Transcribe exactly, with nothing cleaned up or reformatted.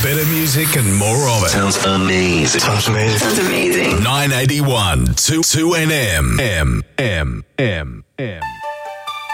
Better music and more of it. Sounds amazing. Sounds amazing. Sounds amazing. nine eighty-one, two, two N M. M, M, M, M.